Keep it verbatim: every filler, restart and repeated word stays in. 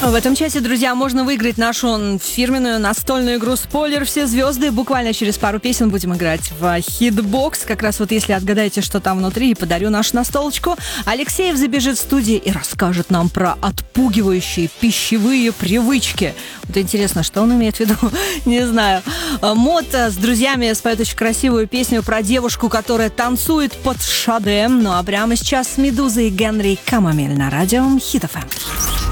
В этом часе, друзья, можно выиграть нашу фирменную настольную игру «Спойлер. Все звезды». Буквально через пару песен будем играть в хитбокс. Как раз вот если отгадаете, что там внутри, и подарю нашу настолочку. Алексеев забежит в студию и расскажет нам про отпугивающие пищевые привычки. Вот интересно, что он имеет в виду? Не знаю. Мот с друзьями споет очень красивую песню про девушку, которая танцует под Шаде. Ну а прямо сейчас Медуза и Генри Камамель на радио Хит эф эм.